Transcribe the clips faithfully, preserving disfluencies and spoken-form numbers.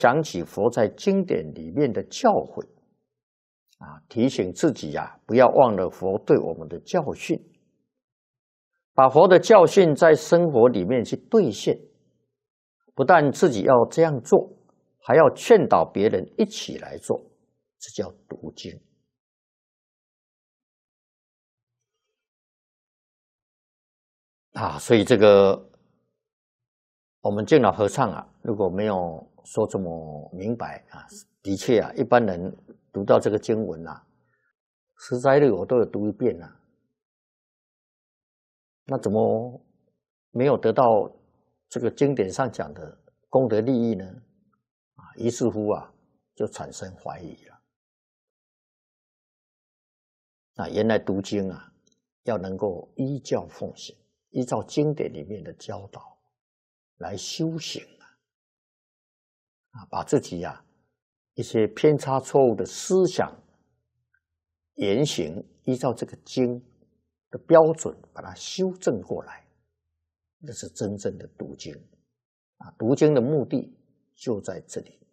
想起佛在经典里面的教诲，啊，提醒自己呀、啊，不要忘了佛对我们的教训，把佛的教训在生活里面去兑现，不但自己要这样做，还要劝导别人一起来做，这叫读经。啊，所以这个我们净老和尚啊，如果没有说这么明白啊，的确啊，一般人读到这个经文啊，十斋日我都有读一遍啊，那怎么没有得到这个经典上讲的功德利益呢？啊，于是乎啊，就产生怀疑了。啊，原来读经啊，要能够依教奉行，依照经典里面的教导来修行啊，啊，把自己啊一些偏差错误的思想言行，依照这个经的标准把它修正过来，这是真正的读经啊。读经的目的就在这里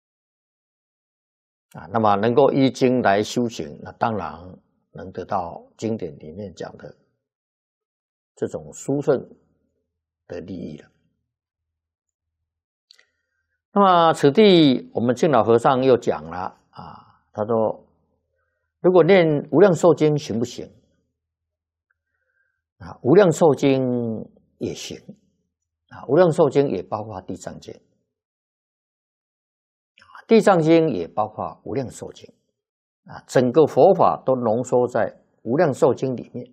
啊。那么能够依经来修行，那当然能得到经典里面讲的这种殊胜的利益了。那么此地我们净老和尚又讲了啊，他说如果念无量寿经行不行啊？无量寿经也行啊，无量寿经也包括地藏经，地藏经也包括无量寿经啊，整个佛法都浓缩在无量寿经里面。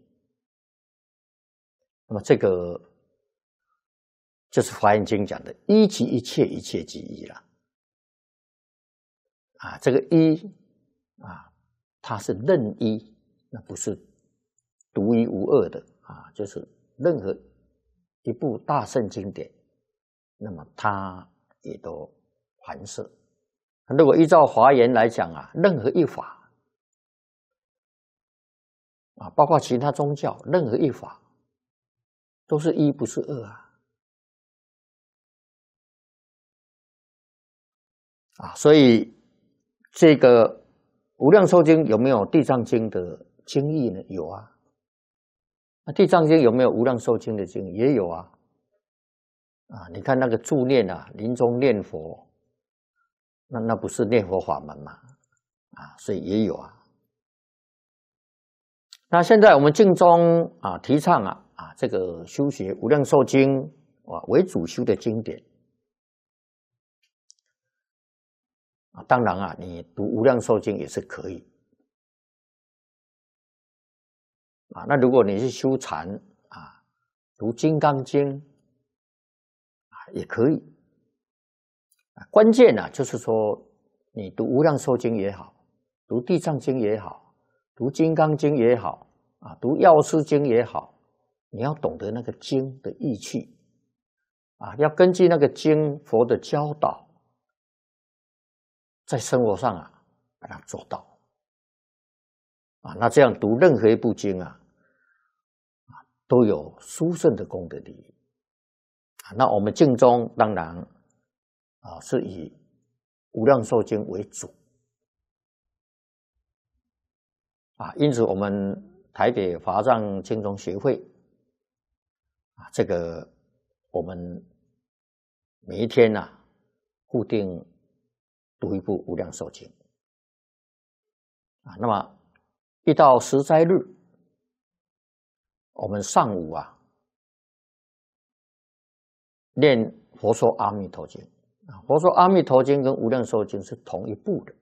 那么这个就是华严经讲的一即一切，一切即一了啊。这个一啊，它是任一，那不是独一无二的啊，就是任何一部大圣经典，那么它也都含摄。如果依照华严来讲啊，任何一法啊，包括其他宗教，任何一法都是一，不是二啊。啊，所以这个无量寿经有没有地藏经的经义呢？有啊。那地藏经有没有无量寿经的经义？也有啊。啊，你看那个助念啊，临终念佛，那那不是念佛法门嘛？啊，所以也有啊。那现在我们净宗啊提倡啊啊这个修学无量寿经啊为主修的经典。啊，当然啊，你读无量寿经也是可以啊。那如果你是修禅啊，读金刚经啊也可以啊。关键呢、啊，就是说你读无量寿经也好，读地藏经也好，读金刚经也好啊，读药师经也好，你要懂得那个经的意趣啊，要根据那个经佛的教导。在生活上啊，把它做到啊，那这样读任何一部经啊，啊都有殊胜的功德利益啊。那我们净宗当然啊是以无量寿经为主啊，因此我们台北华藏净宗学会啊，这个我们每一天啊固定读一部无量寿经啊，那么一到十斋日，我们上午啊念佛说阿弥陀经啊，佛说阿弥陀经跟无量寿经是同一部的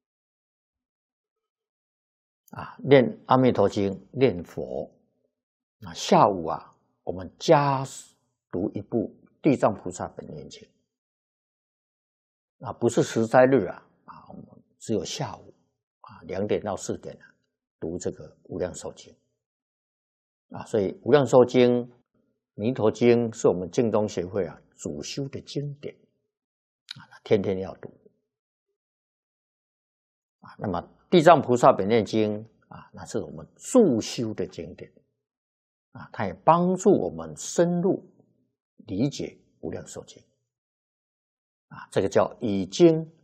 啊，念阿弥陀经念佛啊，下午啊我们加读一部地藏菩萨本愿经啊，不是十斋日啊啊，我们只有下午啊两点到四点啊读这个无量寿经啊，所以无量寿经、弥陀经是我们净宗协会啊主修的经典啊，天天要读啊。那么地藏菩萨本愿经啊，那是我们助修的经典啊，它也帮助我们深入理解无量寿经啊，这个叫已经